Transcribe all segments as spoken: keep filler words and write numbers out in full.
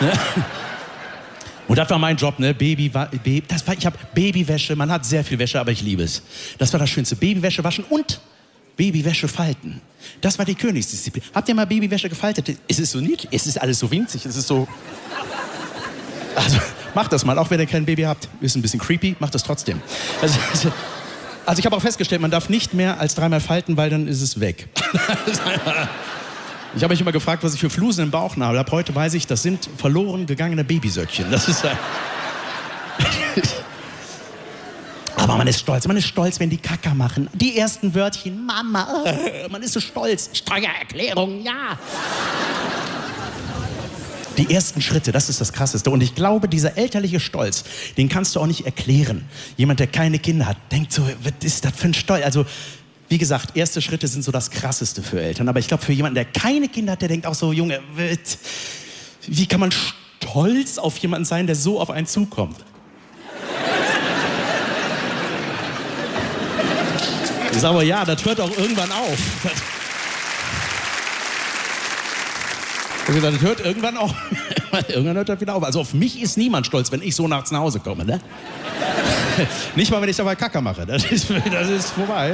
Ne? Und das war mein Job, ne? Baby, Baby, das war, ich habe Babywäsche, man hat sehr viel Wäsche, aber ich liebe es. Das war das Schönste, Babywäsche waschen und Babywäsche falten. Das war die Königsdisziplin. Habt ihr mal Babywäsche gefaltet? Es ist so niedlich, es ist alles so winzig, es ist so... Also, macht das mal, auch wenn ihr kein Baby habt. Ist ein bisschen creepy, macht das trotzdem. Also, also ich habe auch festgestellt, man darf nicht mehr als dreimal falten, weil dann ist es weg. Ich habe mich immer gefragt, was ich für Flusen im Bauch habe. Ab heute weiß ich, das sind verloren gegangene Babysöckchen. Das ist ein... Aber man ist stolz, man ist stolz, wenn die Kacker machen. Die ersten Wörtchen, Mama, man ist so stolz. Steuererklärung, ja. Die ersten Schritte, das ist das Krasseste. Und ich glaube, dieser elterliche Stolz, den kannst du auch nicht erklären. Jemand, der keine Kinder hat, denkt so, was ist das für ein Stolz? Also, wie gesagt, erste Schritte sind so das Krasseste für Eltern. Aber ich glaube, für jemanden, der keine Kinder hat, der denkt auch so, Junge, wie kann man stolz auf jemanden sein, der so auf einen zukommt? Ich sage aber, ja, das hört auch irgendwann auf. Das hört irgendwann auch, irgendwann hört das wieder auf. Also auf mich ist niemand stolz, wenn ich so nachts nach Hause komme, ne? Nicht mal, wenn ich dabei Kacker mache. Das ist, das ist vorbei.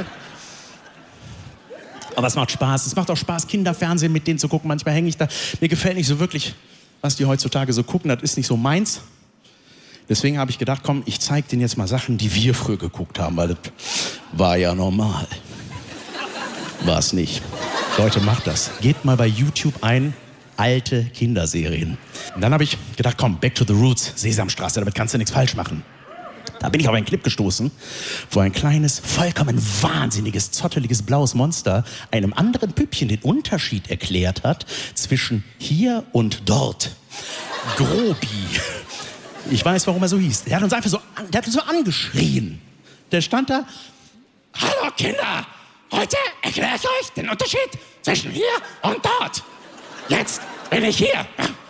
Aber es macht Spaß. Es macht auch Spaß, Kinderfernsehen mit denen zu gucken. Manchmal hänge ich da. Mir gefällt nicht so wirklich, was die heutzutage so gucken. Das ist nicht so meins. Deswegen habe ich gedacht, komm, ich zeige denen jetzt mal Sachen, die wir früher geguckt haben. Weil das war ja normal. War es nicht. Leute, macht das. Geht mal bei YouTube ein. Alte Kinderserien. Und dann habe ich gedacht, komm, back to the roots, Sesamstraße, damit kannst du nichts falsch machen. Da bin ich auf einen Clip gestoßen, wo ein kleines, vollkommen wahnsinniges, zotteliges blaues Monster einem anderen Püppchen den Unterschied erklärt hat zwischen hier und dort. Grobi. Ich weiß, warum er so hieß. Der hat uns einfach so, der hat uns so angeschrien. Der stand da, hallo Kinder, heute erkläre ich euch den Unterschied zwischen hier und dort. Jetzt bin ich hier.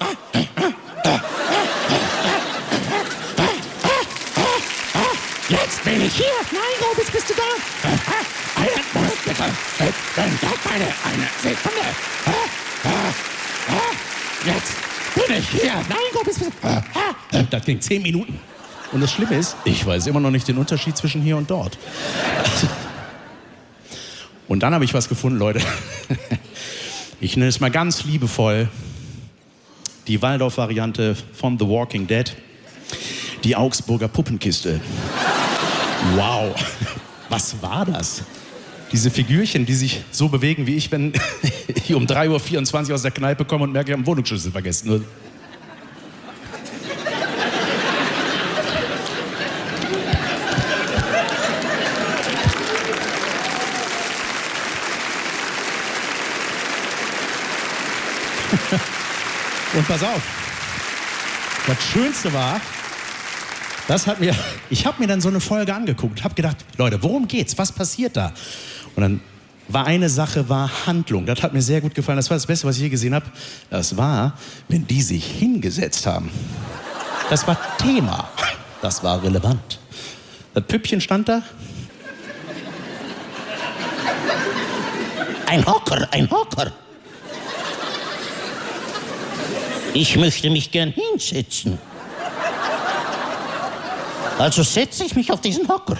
Jetzt bin ich hier. Nein, Robis, bist du da? Einen Moment bitte. Dann sag meine eine Sekunde. Jetzt bin ich hier. Nein, Robis, bist du da? Das ging zehn Minuten. Und das Schlimme ist, ich weiß immer noch nicht den Unterschied zwischen hier und dort. Und dann habe ich was gefunden, Leute. Ich nenne es mal ganz liebevoll die Waldorf-Variante von The Walking Dead, die Augsburger Puppenkiste. Wow, was war das? Diese Figürchen, die sich so bewegen wie ich, wenn ich um drei Uhr vierundzwanzig aus der Kneipe komme und merke, ich habe einen Wohnungsschlüssel vergessen. Und pass auf, das Schönste war, das hat mir, ich habe mir dann so eine Folge angeguckt, habe gedacht, Leute, worum geht's, was passiert da? Und dann war eine Sache, war Handlung, das hat mir sehr gut gefallen, das war das Beste, was ich je gesehen habe. Das war, wenn die sich hingesetzt haben. Das war Thema, das war relevant. Das Püppchen stand da. Ein Hocker, ein Hocker. Ich möchte mich gern hinsetzen. Also setze ich mich auf diesen Hocker.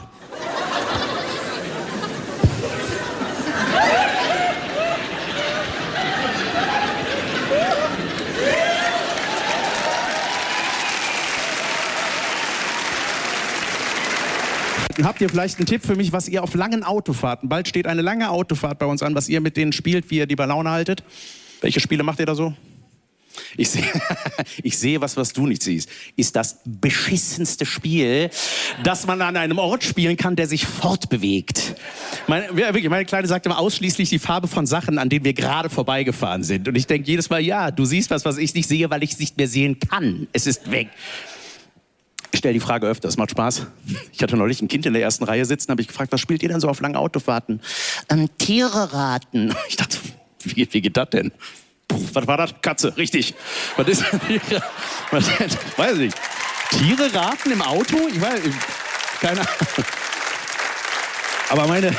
Habt ihr vielleicht einen Tipp für mich, was ihr auf langen Autofahrten, bald steht eine lange Autofahrt bei uns an, was ihr mit denen spielt, wie ihr die bei Laune haltet? Welche Spiele macht ihr da so? Ich sehe, ich sehe was, was du nicht siehst. Ist das beschissenste Spiel, das man an einem Ort spielen kann, der sich fortbewegt. Meine, wirklich, meine Kleine sagt immer ausschließlich die Farbe von Sachen, an denen wir gerade vorbeigefahren sind. Und ich denke jedes Mal, ja, du siehst was, was ich nicht sehe, weil ich es nicht mehr sehen kann. Es ist weg. Ich stelle die Frage öfter, es macht Spaß. Ich hatte neulich ein Kind in der ersten Reihe sitzen, habe ich gefragt, was spielt ihr denn so auf langen Autofahrten? Ähm, Tiere raten. Ich dachte, wie, wie geht das denn? Puh, was war das? Katze, richtig. Was ist das? Was, weiß ich nicht. Tiere raten im Auto? Ich weiß, keine Ahnung. Aber meine,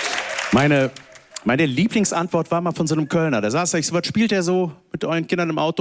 meine, meine Lieblingsantwort war mal von so einem Kölner. Der saß da, ich so, was spielt der so mit euren Kindern im Auto?